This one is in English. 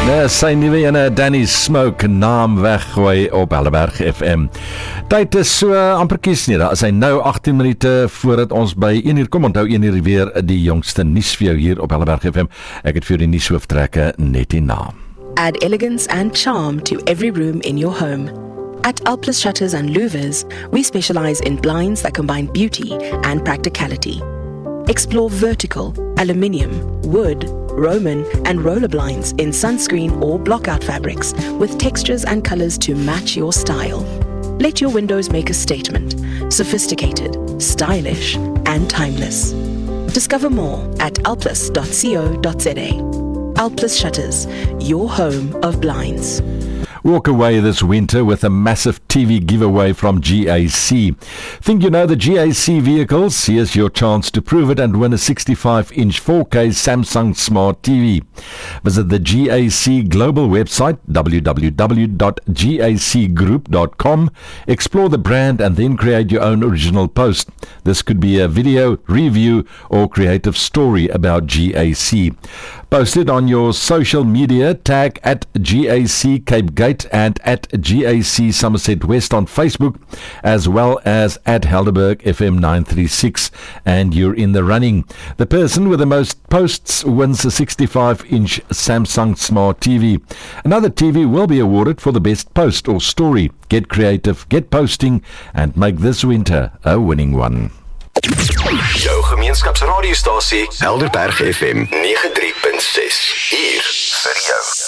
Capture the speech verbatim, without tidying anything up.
Sy nuwe ene Danny Smoke naam weggooi op Helderberg F M. Tyd is so amper kies nie, daar is hy nou agttien minute voordat ons by een uur kom. Onthou een uur weer die jongste nuus vir jou hier op Helderberg F M. Ek het vir die nuushooftrekke net hierna. Add elegance and charm to every room in your home. At Alplus Shutters and Louvers, we specialize in blinds that combine beauty and practicality. Explore vertical, aluminium, wood, Roman and roller blinds in sunscreen or blockout fabrics with textures and colors to match your style. Let your windows make a statement, sophisticated, stylish and timeless. Discover more at alplus dot co dot za. Alplus Shutters, your home of blinds. Walk away this winter with a massive T V giveaway from G A C. Think you know the G A C vehicles? Here's your chance to prove it and win a sixty-five inch four K Samsung Smart T V. Visit the G A C global website w w w dot g a c group dot com, explore the brand and then create your own original post. This could be a video, review or creative story about G A C. Post it on your social media, tag at G A C Cape Gate and at G A C Somerset West on Facebook, as well as at Helderberg F M nine three six, and you're in the running. The person with the most posts wins a sixty-five inch Samsung Smart T V. Another T V will be awarded for the best post or story. Get creative, get posting, and make this winter a winning one. Jou gemeenskapsradiostasie Helderberg F M nege drie punt ses, hier vir jou.